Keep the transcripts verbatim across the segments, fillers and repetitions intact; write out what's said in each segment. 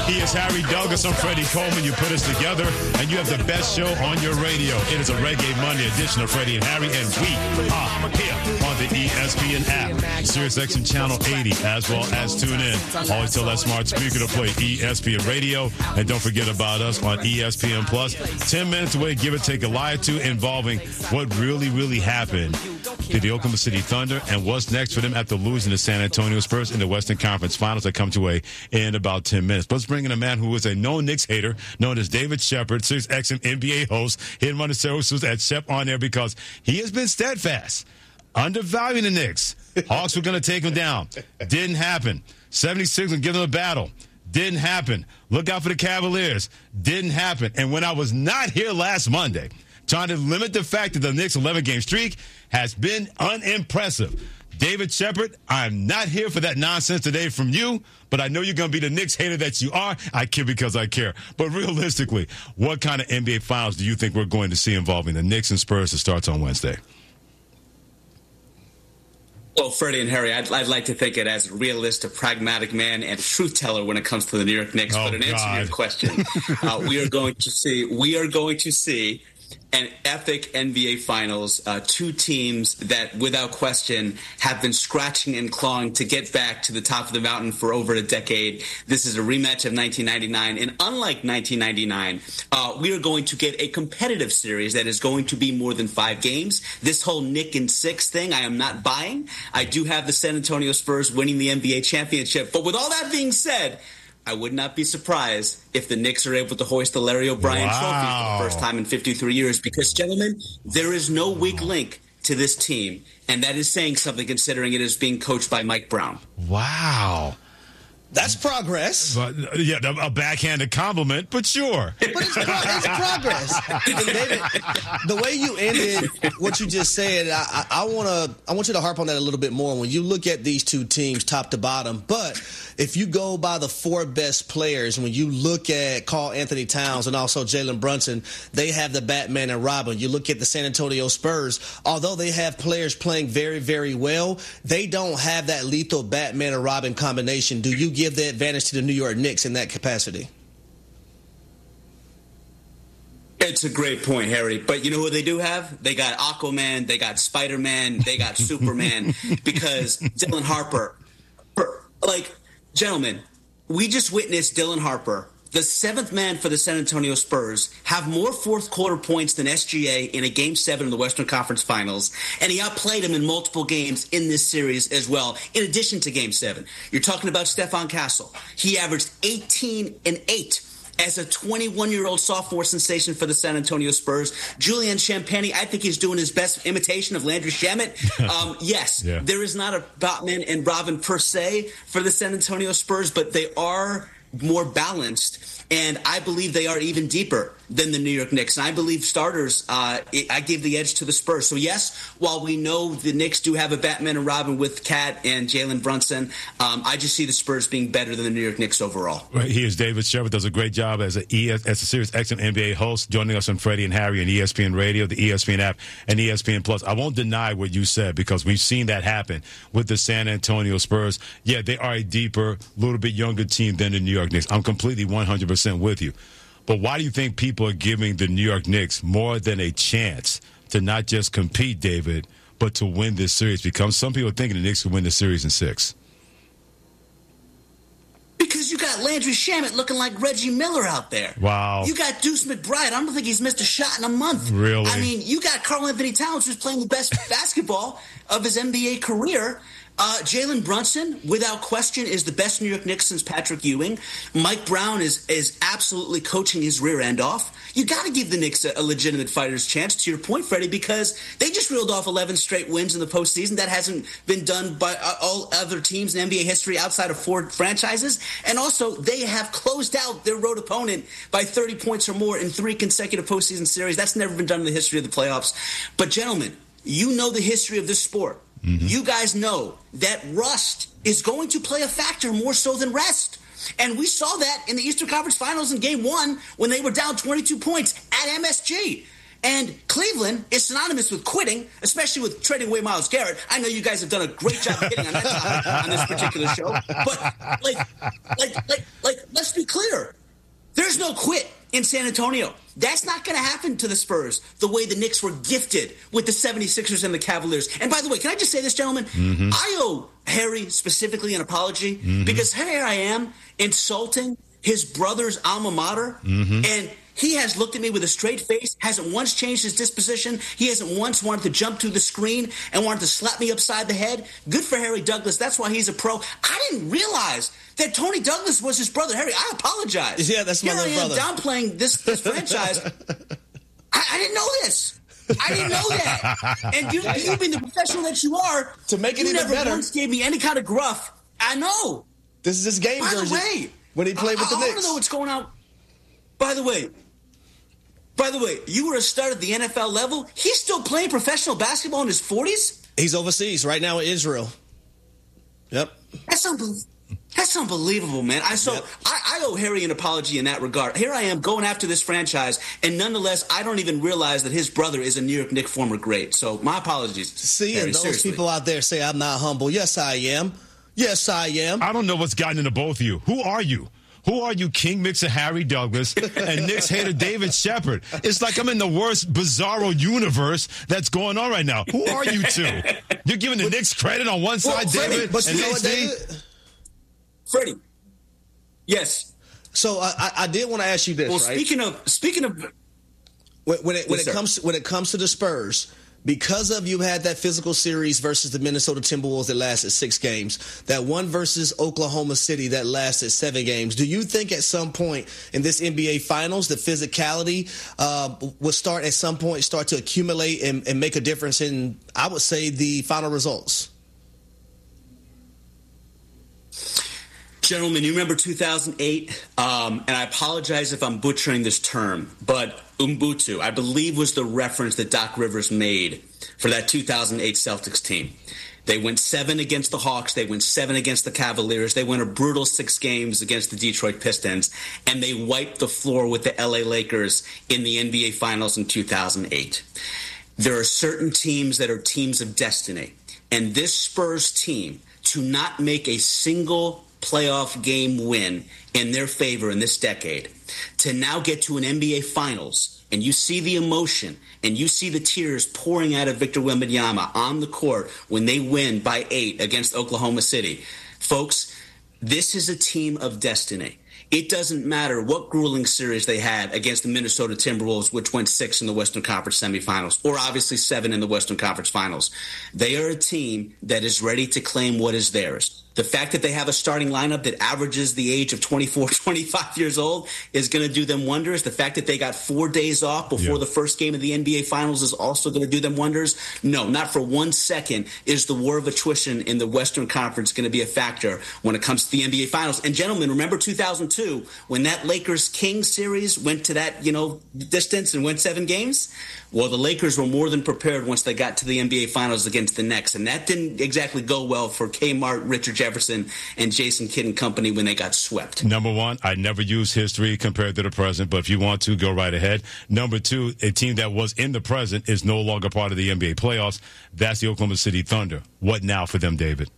He is Harry Douglas. I'm Freddie Coleman. You put us together, and you have the best show on your radio. It is a Reggae Monday edition of Freddie and Harry, and we are here on the E S P N app, Sirius X M Channel eighty, as well as tune in. Always tell that smart speaker to play E S P N Radio, and don't forget about us on E S P N Plus. Ten minutes away, give it, take a lie to, involving what really, really happened to the Oklahoma City Thunder and what's next for them after losing to San Antonio Spurs in the Western Conference Finals that come to a in about ten minutes. Let's bring in a man who is a known Knicks hater, known as David Shepard, Sirius X M N B A host, hidden on the services at Shep on there because he has been steadfast, undervaluing the Knicks. Hawks were going to take them down. Didn't happen. seventy-six would give them a battle. Didn't happen. Look out for the Cavaliers. Didn't happen. And when I was not here last Monday, trying to limit the fact that the Knicks' eleven-game streak has been unimpressive. David Shepard, I'm not here for that nonsense today from you, but I know you're going to be the Knicks hater that you are. I care because I care. But realistically, what kind of N B A finals do you think we're going to see involving the Knicks and Spurs that starts on Wednesday? Well, Freddie and Harry, I'd, I'd like to think it as a realist, a pragmatic man, and a truth teller when it comes to the New York Knicks. Oh, but in God. answer to your question, uh, we are going to see we are going to see an epic N B A Finals. Uh, two teams that, without question, have been scratching and clawing to get back to the top of the mountain for over a decade. This is a rematch of nineteen ninety-nine, and unlike nineteen ninety-nine, uh, we are going to get a competitive series that is going to be more than five games. This whole Nick and six thing, I am not buying. I do have the San Antonio Spurs winning the N B A championship, but with all that being said, I would not be surprised if the Knicks are able to hoist the Larry O'Brien wow. trophy for the first time in fifty-three years because, gentlemen, there is no weak link to this team, and that is saying something considering it is being coached by Mike Brown. Wow. That's progress. But, yeah, a backhanded compliment, but sure. But it's, pro- it's progress. And David, the way you ended what you just said, I, I, I want to I want you to harp on that a little bit more. When you look at these two teams, top to bottom, but if you go by the four best players, when you look at Karl Anthony Towns and also Jalen Brunson, they have the Batman and Robin. You look at the San Antonio Spurs, although they have players playing very, very well, they don't have that lethal Batman and Robin combination. Do you give the advantage to the New York Knicks in that capacity? It's a great point, Harry. But you know what they do have? They got Aquaman, they got Spider-Man, they got Superman, because Dylan Harper, like, gentlemen, we just witnessed Dylan Harper, the seventh man for the San Antonio Spurs, have more fourth quarter points than S G A in a game seven in the Western Conference Finals, and he outplayed him in multiple games in this series as well, in addition to game seven. You're talking about Stephon Castle. He averaged eighteen and eight as a twenty-one-year-old sophomore sensation for the San Antonio Spurs. Julian Champagnie, I think he's doing his best imitation of Landry Shamet. Um, yes, yeah. There is not a Batman and Robin per se for the San Antonio Spurs, but they are more balanced, and I believe they are even deeper than the New York Knicks. And I believe starters, uh, it, I give the edge to the Spurs. So, yes, while we know the Knicks do have a Batman and Robin with Cat and Jalen Brunson, um, I just see the Spurs being better than the New York Knicks overall. Right, he is David Shepard, does a great job as a, E S, as a Sirius X M N B A host, joining us on Freddie and Harry and E S P N Radio, the E S P N app, and E S P N Plus. I won't deny what you said because we've seen that happen with the San Antonio Spurs. Yeah, they are a deeper, little bit younger team than the New York Knicks. I'm completely one hundred percent with you. But why do you think people are giving the New York Knicks more than a chance to not just compete, David, but to win this series? Because some people are thinking the Knicks could win the series in six. Because you got Landry Shamet looking like Reggie Miller out there. Wow. You got Deuce McBride. I don't think he's missed a shot in a month. Really? I mean, you got Karl Anthony Towns, who's playing the best basketball of his N B A career. Uh, Jalen Brunson, without question, is the best New York Knicks since Patrick Ewing. Mike Brown is is absolutely coaching his rear end off. You got to give the Knicks a, a legitimate fighter's chance, to your point, Freddie, because they just reeled off eleven straight wins in the postseason. That hasn't been done by uh, all other teams in N B A history outside of four franchises. And also, they have closed out their road opponent by thirty points or more in three consecutive postseason series. That's never been done in the history of the playoffs. But, gentlemen, you know the history of this sport. Mm-hmm. You guys know that rust is going to play a factor more so than rest. And we saw that in the Eastern Conference Finals in Game one when they were down twenty-two points at M S G. And Cleveland is synonymous with quitting, especially with trading away Myles Garrett. I know you guys have done a great job hitting on that topic on this particular show. But, like, like, like, like, let's be clear. There's no quit in San Antonio. That's not going to happen to the Spurs the way the Knicks were gifted with the seventy-sixers and the Cavaliers. And by the way, can I just say this, gentlemen? Mm-hmm. I owe Harry specifically an apology mm-hmm. because here I am insulting his brother's alma mater, mm-hmm. and he has looked at me with a straight face, hasn't once changed his disposition. He hasn't once wanted to jump through the screen and wanted to slap me upside the head. Good for Harry Douglas. That's why he's a pro. I didn't realize that Tony Douglas was his brother. Harry, I apologize. Yeah, that's my Here I am brother. downplaying this, this franchise. I, I didn't know this. I didn't know that. And you, you being the professional that you are, to make it you even never better, once gave me any kind of gruff. I know. This is his game By jersey. the way, when he played I, with the I, Knicks. I want to know what's going on. By the way, by the way, you were a star at the N F L level. He's still playing professional basketball in his forties? He's overseas right now in Israel. Yep. That's unbelievable. That's unbelievable, man. I so yep. I, I owe Harry an apology in that regard. Here I am going after this franchise, and nonetheless, I don't even realize that his brother is a New York Knicks former great. So my apologies. See, Harry, and those seriously. people out there say I'm not humble. Yes, I am. Yes, I am. I don't know what's gotten into both of you. Who are you? Who are you, King Mixer Harry Douglas and Knicks hater David Shepard? It's like I'm in the worst bizarro universe that's going on right now. Who are you two? You're giving the Knicks credit on one side, well, Freddie, David, but and you know what, David? Freddie. Yes. So I, I did want to ask you this. Well, right? speaking of speaking of when, when it when yes, it sir. comes when it comes to the Spurs, because of you had that physical series versus the Minnesota Timberwolves that lasted six games, that one versus Oklahoma City that lasted seven games. Do you think at some point in this N B A Finals, the physicality uh, will start at some point start to accumulate and, and make a difference in, I would say, the final results? Gentlemen, you remember two thousand eight, um, and I apologize if I'm butchering this term, but Ubuntu, I believe, was the reference that Doc Rivers made for that two thousand eight Celtics team. They went seven against the Hawks. They went seven against the Cavaliers. They went a brutal six games against the Detroit Pistons, and they wiped the floor with the L A Lakers in the N B A Finals in two thousand eight. There are certain teams that are teams of destiny, and this Spurs team, to not make a single playoff game win in their favor in this decade, to now get to an N B A Finals, and you see the emotion and you see the tears pouring out of Victor Wembanyama on the court when they win by eight against Oklahoma City. Folks, this is a team of destiny. It doesn't matter what grueling series they had against the Minnesota Timberwolves, which went six in the Western Conference semifinals, or obviously seven in the Western Conference finals. They are a team that is ready to claim what is theirs. The fact that they have a starting lineup that averages the age of twenty-four, twenty-five years old is going to do them wonders. The fact that they got four days off before yeah. the first game of the N B A Finals is also going to do them wonders. No, not for one second is the war of attrition in the Western Conference going to be a factor when it comes to the N B A Finals. And gentlemen, remember two thousand two when that Lakers-Kings series went to that, you know, distance and went seven games? Well, the Lakers were more than prepared once they got to the N B A Finals against the Knicks, and that didn't exactly go well for Kmart, Richard Jefferson, and Jason Kidd and company when they got swept. Number one, I never use history compared to the present, but if you want to, go right ahead. Number two, a team that was in the present is no longer part of the N B A playoffs. That's the Oklahoma City Thunder. What now for them, David?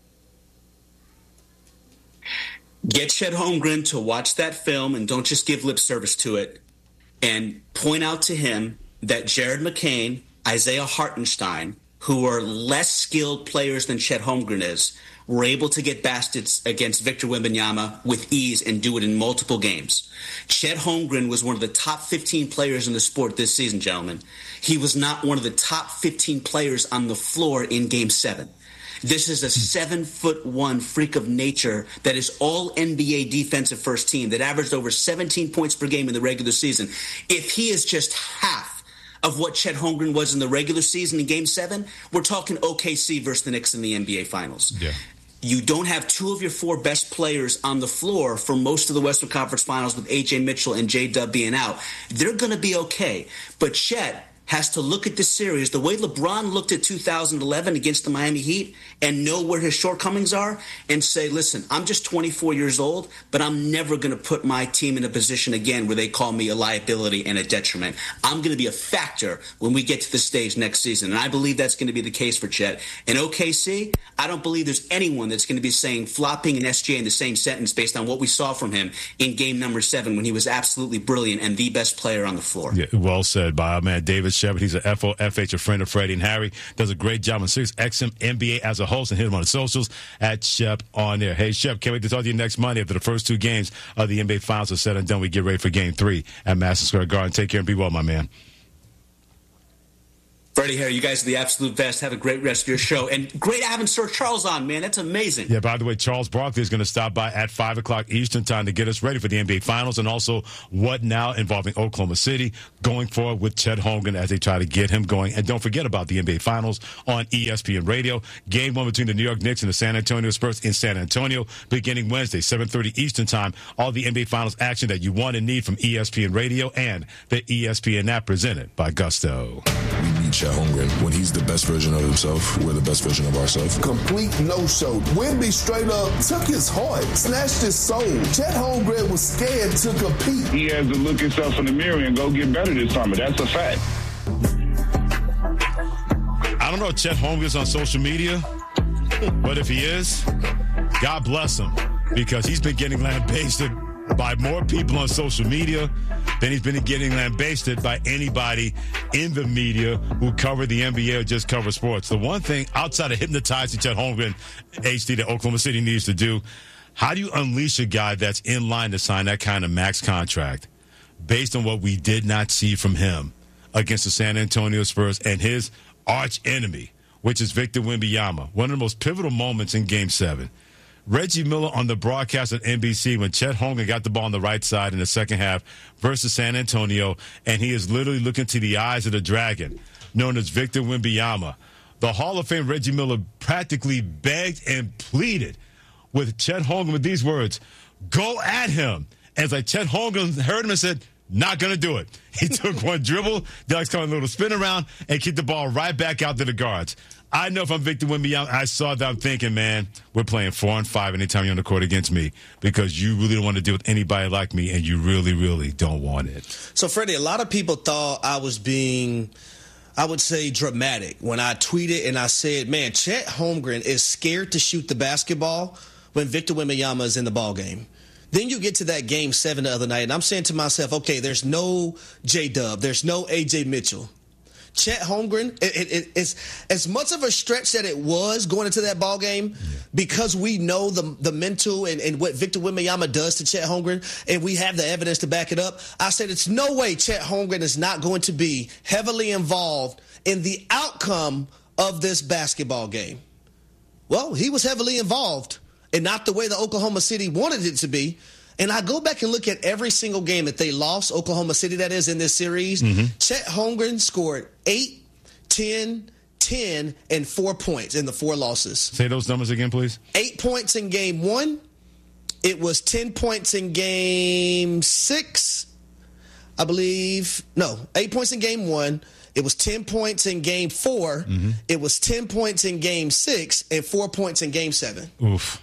Get Chet Holmgren to watch that film and don't just give lip service to it, and point out to him that Jared McCain, Isaiah Hartenstein, who are less skilled players than Chet Holmgren is, were able to get baskets against Victor Wembanyama with ease and do it in multiple games. Chet Holmgren was one of the top fifteen players in the sport this season, gentlemen. He was not one of the top fifteen players on the floor in Game seven. This is a seven-foot-one freak of nature that is all N B A defensive first team that averaged over seventeen points per game in the regular season. If he is just half of what Chet Holmgren was in the regular season in Game seven, we're talking O K C versus the Knicks in the N B A Finals. Yeah. You don't have two of your four best players on the floor for most of the Western Conference Finals with A J Mitchell and J-Dub being out. They're going to be okay. But Chet has to look at this series the way LeBron looked at two thousand eleven against the Miami Heat and know where his shortcomings are and say, listen, I'm just twenty-four years old, but I'm never going to put my team in a position again where they call me a liability and a detriment. I'm going to be a factor when we get to the stage next season. And I believe that's going to be the case for Chet. In O K C, I don't believe there's anyone that's going to be saying flopping and S G A in the same sentence based on what we saw from him in game number seven when he was absolutely brilliant and the best player on the floor. Yeah, well said by our man David Shepard. He's an F O F H, a friend of Freddie and Harry. Does a great job on Sirius X M N B A as a host, and hit him on the socials at Shep on there. Hey, Shep, can't wait to talk to you next Monday after the first two games of the N B A Finals are said and done. We get ready for game three at Madison Square Garden. Take care and be well, my man. Freddie, Harry, you guys are the absolute best. Have a great rest of your show. And great having Sir Charles on, man. That's amazing. Yeah, by the way, Charles Barkley is going to stop by at five o'clock Eastern time to get us ready for the N B A Finals and also What Now involving Oklahoma City going forward with Chet Holmgren as they try to get him going. And don't forget about the N B A Finals on E S P N Radio. Game one between the New York Knicks and the San Antonio Spurs in San Antonio beginning Wednesday, seven thirty Eastern time. All the N B A Finals action that you want and need from E S P N Radio and the E S P N app presented by Gusto. We need Chet Holmgren. When he's the best version of himself, we're the best version of ourselves. Complete no-show. Wemby straight up took his heart, snatched his soul. Chet Holmgren was scared to compete. He has to look himself in the mirror and go get better this summer. That's a fact. I don't know if Chet Holmgren's on social media, but if he is, God bless him, because he's been getting lambasted by more people on social media than he's been getting lambasted by anybody in the media who cover the N B A or just cover sports. The one thing outside of hypnotizing Chet Holmgren, H D, that Oklahoma City needs to do, how do you unleash a guy that's in line to sign that kind of max contract based on what we did not see from him against the San Antonio Spurs and his arch enemy, which is Victor Wembanyama? One of the most pivotal moments in Game seven. Reggie Miller on the broadcast at N B C when Chet Holmgren got the ball on the right side in the second half versus San Antonio, and he is literally looking to the eyes of the dragon, known as Victor Wembanyama. The Hall of Fame Reggie Miller practically begged and pleaded with Chet Holmgren with these words, "Go at him." And it's like Chet Holmgren heard him and said, "Not going to do it." He took one dribble, Doug's calling a little spin around, and kicked the ball right back out to the guards. I know if I'm Victor Wembanyama, I saw that, I'm thinking, man, we're playing four and five anytime you're on the court against me because you really don't want to deal with anybody like me, and you really, really don't want it. So, Freddie, a lot of people thought I was being, I would say, dramatic when I tweeted and I said, man, Chet Holmgren is scared to shoot the basketball when Victor Wembanyama is in the ball game. Then you get to that game seven the other night, and I'm saying to myself, okay, there's no J-Dub, there's no A J Mitchell. Chet Holmgren, it, it, it, it's as much of a stretch that it was going into that ball game yeah. because we know the the mental and, and what Victor Wembanyama does to Chet Holmgren, and we have the evidence to back it up. I said it's no way Chet Holmgren is not going to be heavily involved in the outcome of this basketball game. Well, he was heavily involved, and not the way the Oklahoma City wanted it to be. And I go back and look at every single game that they lost, Oklahoma City that is, in this series. Mm-hmm. Chet Holmgren scored eight, ten, ten, and four points in the four losses. Say those numbers again, please. Eight points in game one. It was ten points in game six, I believe. No, eight points in game one. It was ten points in game four. Mm-hmm. It was ten points in game six and four points in game seven. Oof.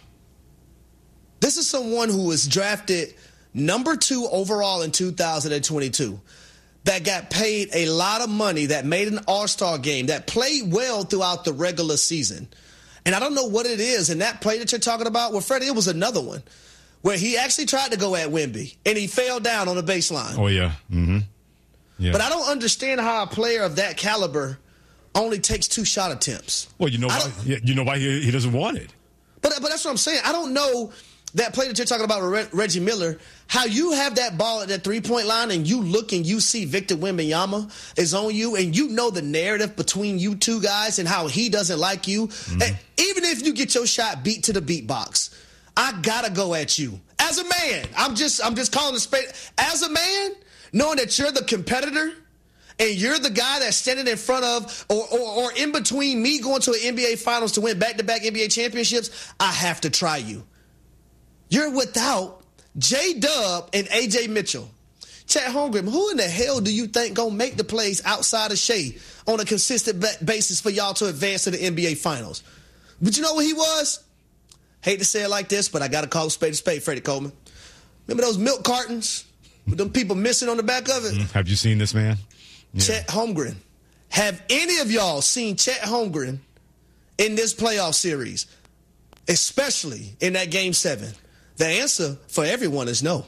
This is someone who was drafted number two overall in two thousand twenty-two, that got paid a lot of money, that made an all-star game, that played well throughout the regular season. And I don't know what it is. And that play that you're talking about, well, Freddie, it was another one where he actually tried to go at Wemby, and he fell down on the baseline. Oh, yeah. Mm-hmm. Yeah. But I don't understand how a player of that caliber only takes two shot attempts. Well, you know why, you know why he, he doesn't want it. But, but that's what I'm saying. I don't know that play that you're talking about with Reggie Miller, how you have that ball at that three-point line and you look and you see Victor Wembanyama is on you and you know the narrative between you two guys and how he doesn't like you. Mm-hmm. And even if you get your shot beat to the beat box, I gotta go at you. As a man, I'm just I'm just calling it straight. As a man, knowing that you're the competitor and you're the guy that's standing in front of or, or, or in between me going to an N B A Finals to win back-to-back N B A championships, I have to try you. You're without J-Dub and A J Mitchell. Chet Holmgren, who in the hell do you think gonna make the plays outside of Shea on a consistent ba- basis for y'all to advance to the N B A Finals? But you know what he was? Hate to say it like this, but I got to call a spade a spade, Freddie Coleman. Remember those milk cartons with them people missing on the back of it? Mm, have you seen this man? Yeah. Chet Holmgren. Have any of y'all seen Chet Holmgren in this playoff series, especially in that game seven? The answer for everyone is no.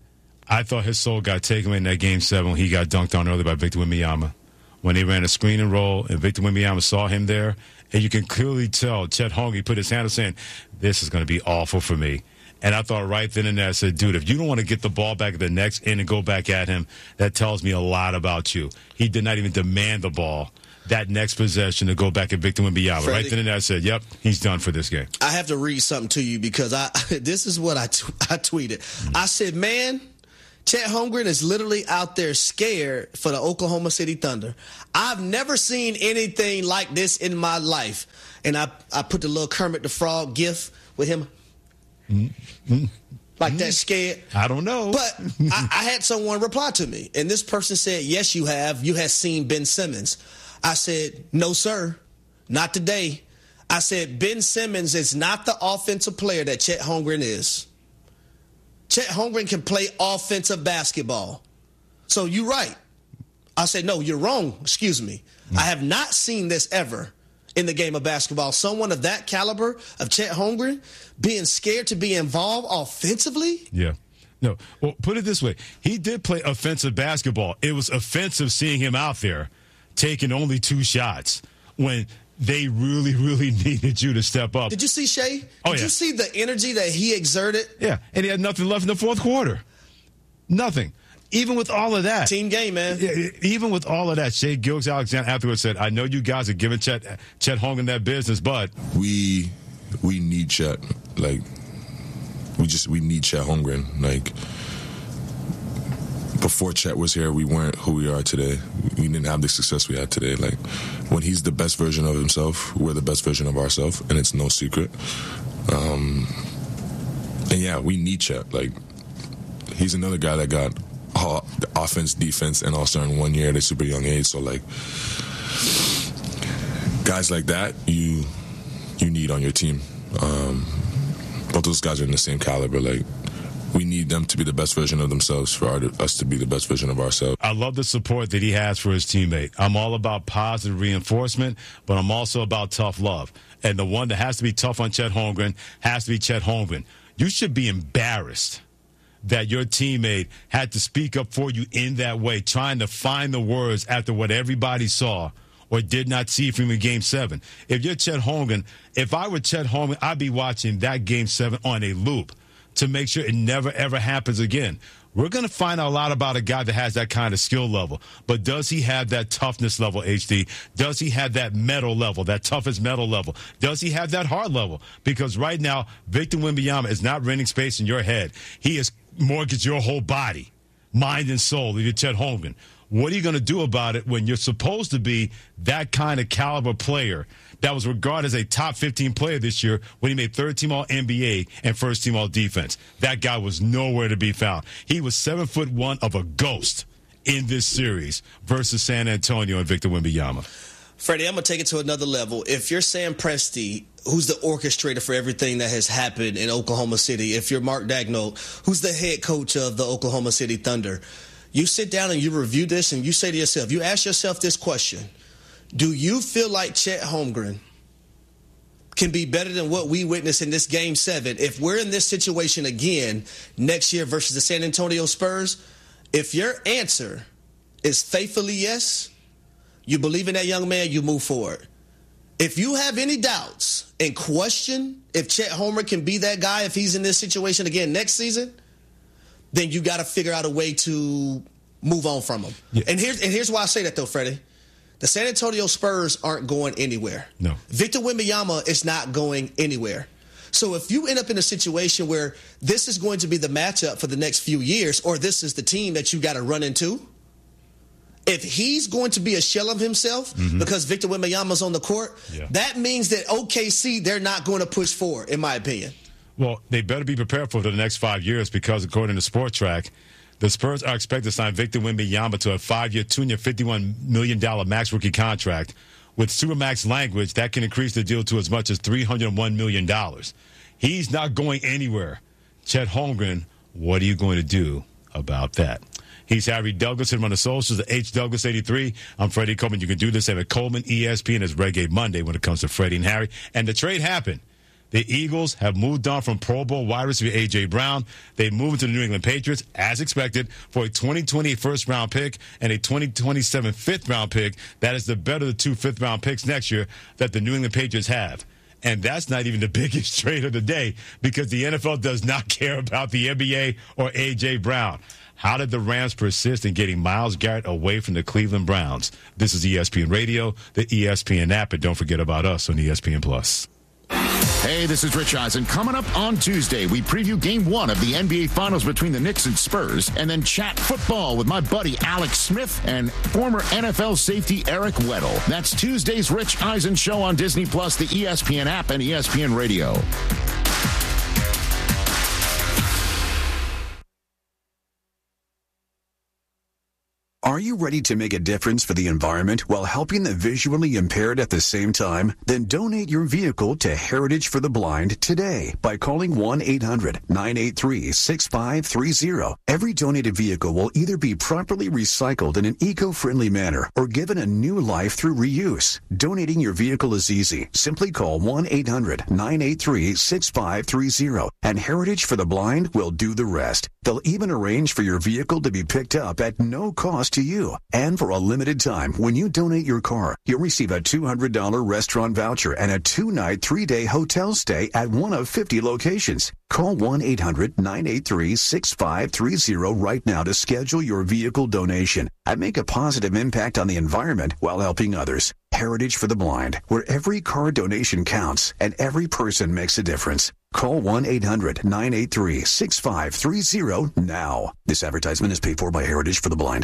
I thought his soul got taken away in that game seven when he got dunked on early by Victor Wembanyama. When they ran a screen and roll and Victor Wembanyama saw him there, and you can clearly tell Chet Holmgren put his hand up saying, this is going to be awful for me. And I thought right then and there, I said, dude, if you don't want to get the ball back at the next end and go back at him, that tells me a lot about you. He did not even demand the ball that next possession to go back at Victor Wembanyama. Right then and there, I said, yep, he's done for this game. I have to read something to you because I this is what I, t- I tweeted. Mm-hmm. I said, man, Chet Holmgren is literally out there scared for the Oklahoma City Thunder. I've never seen anything like this in my life. And I, I put the little Kermit the Frog gif with him mm-hmm. like that scared. I don't know. But I, I had someone reply to me. And this person said, yes, you have. You have seen Ben Simmons. I said, no, sir, not today. I said, Ben Simmons is not the offensive player that Chet Holmgren is. Chet Holmgren can play offensive basketball. So you're right. I said, no, you're wrong. Excuse me. Mm. I have not seen this ever in the game of basketball. Someone of that caliber of Chet Holmgren being scared to be involved offensively? Yeah. No. Well, put it this way. He did play offensive basketball. It was offensive seeing him out there taking only two shots when they really, really needed you to step up. Did you see Shea? Oh, Did yeah. you see the energy that he exerted? Yeah, and he had nothing left in the fourth quarter. Nothing. Even with all of that. Team game, man. Yeah, even with all of that, Shea Gilgeous-Alexander afterwards said, I know you guys are giving Chet, Chet Holmgren that business, but We we need Chet. Like, we just, we need Chet Holmgren. Like, before Chet was here, we weren't who we are today. We didn't have the success we had today. Like, when he's the best version of himself, we're the best version of ourselves, and it's no secret. Um, and yeah, we need Chet. Like, he's another guy that got all, the offense, defense, and all-star in one year at a super young age. So, like, guys like that, you you need on your team. Um, both those guys are in the same caliber. Like, we need them to be the best version of themselves for our, us to be the best version of ourselves. I love the support that he has for his teammate. I'm all about positive reinforcement, but I'm also about tough love. And the one that has to be tough on Chet Holmgren has to be Chet Holmgren. You should be embarrassed that your teammate had to speak up for you in that way, trying to find the words after what everybody saw or did not see from in Game seven. If you're Chet Holmgren, if I were Chet Holmgren, I'd be watching that Game seven on a loop to make sure it never, ever happens again. We're going to find out a lot about a guy that has that kind of skill level. But does he have that toughness level, H D? Does he have that metal level, that toughest metal level? Does he have that heart level? Because right now, Victor Wembanyama is not renting space in your head. He has mortgaged your whole body, mind and soul, if you're Chet Holmgren. What are you going to do about it when you're supposed to be that kind of caliber player that was regarded as a top fifteen player this year when he made third-team All-N B A and first-team All-Defense? That guy was nowhere to be found. He was seven foot one of a ghost in this series versus San Antonio and Victor Wembanyama. Freddie, I'm going to take it to another level. If you're Sam Presti, who's the orchestrator for everything that has happened in Oklahoma City, if you're Mark Daigneault, who's the head coach of the Oklahoma City Thunder, you sit down and you review this and you say to yourself, you ask yourself this question: do you feel like Chet Holmgren can be better than what we witnessed in this Game seven if we're in this situation again next year versus the San Antonio Spurs? If your answer is faithfully yes, you believe in that young man, you move forward. If you have any doubts and question if Chet Holmgren can be that guy if he's in this situation again next season, then you got to figure out a way to move on from him. Yeah. And here's and here's why I say that, though, Freddie. The San Antonio Spurs aren't going anywhere. No. Victor Wembanyama is not going anywhere. So if you end up in a situation where this is going to be the matchup for the next few years, or this is the team that you got to run into, if he's going to be a shell of himself mm-hmm. because Victor Wembanyama's on the court, yeah. that means that O K C, they're not going to push forward, in my opinion. Well, they better be prepared for the next five years because, according to Sport Track, The Spurs are expected to sign Victor Wembanyama to a five-year, two-year, fifty-one million dollars max rookie contract. With Supermax language, that can increase the deal to as much as three hundred one million dollars. He's not going anywhere. Chet Holmgren, what are you going to do about that? He's Harry Douglas. Hit him on the socials at H Douglas eighty-three. I'm Freddie Coleman. You can do this at Coleman E S P N. It's Reggae Monday when it comes to Freddie and Harry. And the trade happened. The Eagles have moved on from Pro Bowl wide receiver A J. Brown. They moved to the New England Patriots, as expected, for a twenty twenty-eight first-round pick and a twenty twenty-seven fifth-round pick. That is the better of the two fifth-round picks next year that the New England Patriots have. And that's not even the biggest trade of the day because the N F L does not care about the N B A or A J. Brown. How did the Rams persist in getting Myles Garrett away from the Cleveland Browns? This is E S P N Radio, the E S P N app, and don't forget about us on E S P N Plus. Hey, this is Rich Eisen. Coming up on Tuesday, we preview game one of the N B A Finals between the Knicks and Spurs, and then chat football with my buddy Alex Smith and former N F L safety Eric Weddle. That's Tuesday's Rich Eisen Show on Disney Plus, the E S P N app, and E S P N Radio. Are you ready to make a difference for the environment while helping the visually impaired at the same time? Then donate your vehicle to Heritage for the Blind today by calling one eight hundred nine eight three six five three zero. Every donated vehicle will either be properly recycled in an eco-friendly manner or given a new life through reuse. Donating your vehicle is easy. Simply call one eight hundred nine eight three six five three zero and Heritage for the Blind will do the rest. They'll even arrange for your vehicle to be picked up at no cost to you. And for a limited time, when you donate your car, you'll receive a two hundred dollars restaurant voucher and a two-night, three-day hotel stay at one of fifty locations. Call one eight hundred nine eight three six five three zero right now to schedule your vehicle donation and make a positive impact on the environment while helping others. Heritage for the Blind, where every car donation counts and every person makes a difference. Call one eight hundred nine eight three six five three zero now. This advertisement is paid for by Heritage for the Blind.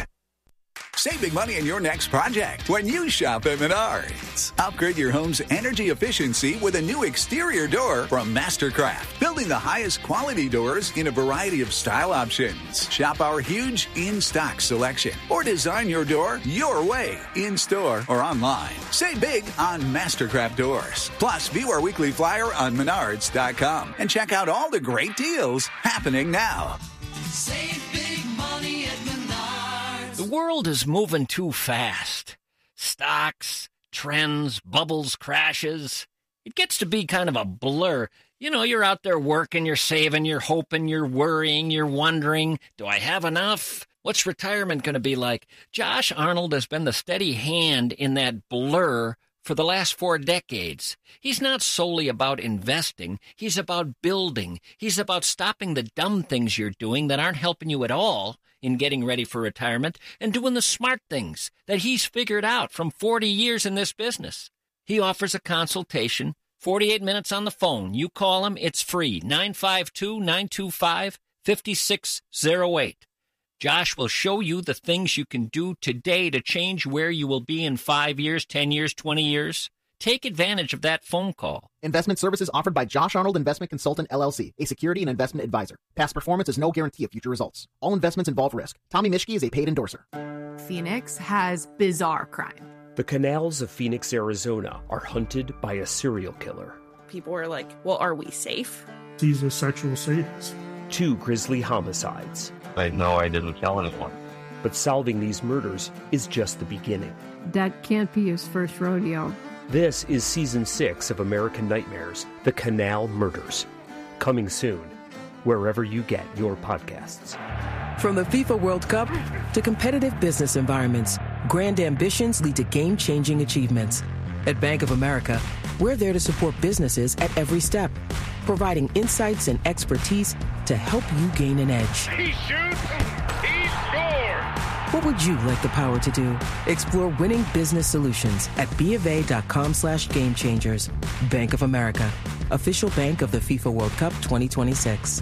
Save big money in your next project when you shop at Menards. Upgrade your home's energy efficiency with a new exterior door from Mastercraft, building the highest quality doors in a variety of style options. Shop our huge in-stock selection or design your door your way, in-store or online. Save big on Mastercraft doors. Plus, view our weekly flyer on menards dot com and check out all the great deals happening now. Save big money at Menards. The world is moving too fast. Stocks, trends, bubbles, crashes. It gets to be kind of a blur. You know, you're out there working, you're saving, you're hoping, you're worrying, you're wondering, do I have enough? What's retirement going to be like? Josh Arnold has been the steady hand in that blur for the last four decades. He's not solely about investing. He's about building. He's about stopping the dumb things you're doing that aren't helping you at all in getting ready for retirement and doing the smart things that he's figured out from forty years in this business. He offers a consultation, forty-eight minutes on the phone. You call him, it's free, nine five two, nine two five, five six zero eight. Josh will show you the things you can do today to change where you will be in five years, ten years, twenty years. Take advantage of that phone call. Investment services offered by Josh Arnold Investment Consultant, L L C, a security and investment advisor. Past performance is no guarantee of future results. All investments involve risk. Tommy Mischke is a paid endorser. Phoenix has bizarre crime. The canals of Phoenix, Arizona are hunted by a serial killer. People were like, well, are we safe? He's a sexual sadist. Two grisly homicides. I know I didn't kill anyone. But solving these murders is just the beginning. That can't be his first rodeo. This is Season six of American Nightmares, The Canal Murders. Coming soon, wherever you get your podcasts. From the FIFA World Cup to competitive business environments, grand ambitions lead to game-changing achievements. At Bank of America, we're there to support businesses at every step, providing insights and expertise to help you gain an edge. He shoots, he scores! What would you like the power to do? Explore winning business solutions at BofA.com slash game changers. Bank of America, official bank of the FIFA World Cup twenty twenty-six.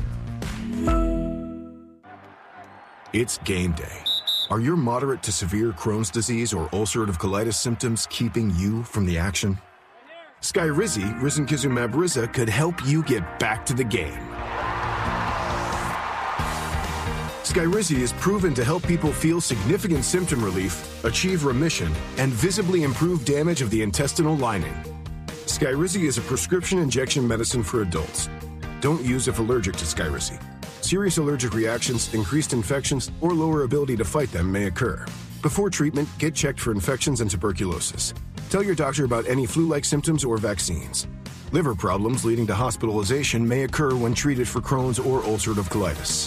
It's game day. Are your moderate to severe Crohn's disease or ulcerative colitis symptoms keeping you from the action? Skyrizi, risankizumab Riza, could help you get back to the game. Skyrizi is proven to help people feel significant symptom relief, achieve remission, and visibly improve damage of the intestinal lining. Skyrizi is a prescription injection medicine for adults. Don't use if allergic to Skyrizi. Serious allergic reactions, increased infections, or lower ability to fight them may occur. Before treatment, get checked for infections and tuberculosis. Tell your doctor about any flu-like symptoms or vaccines. Liver problems leading to hospitalization may occur when treated for Crohn's or ulcerative colitis.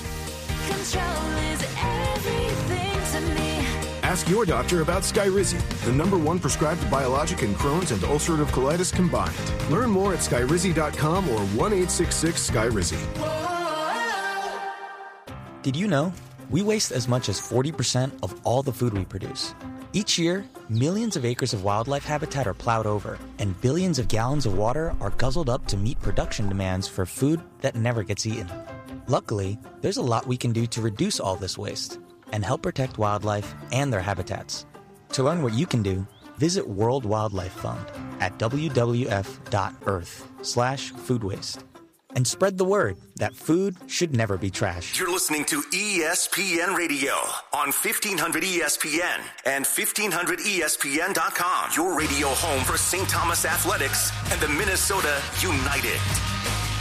Ask your doctor about Skyrizi, the number one prescribed biologic in Crohn's and ulcerative colitis combined. Learn more at skyrizi dot com or one eight six six Skyrizi. Did you know we waste as much as forty percent of all the food we produce? Each year, millions of acres of wildlife habitat are plowed over, and billions of gallons of water are guzzled up to meet production demands for food that never gets eaten. Luckily, there's a lot we can do to reduce all this waste and help protect wildlife and their habitats. To learn what you can do, visit World Wildlife Fund at w w f dot earth slash food waste. And spread the word that food should never be trashed. You're listening to E S P N Radio on fifteen hundred E S P N and fifteen hundred E S P N dot com. Your radio home for Saint Thomas Athletics and the Minnesota United.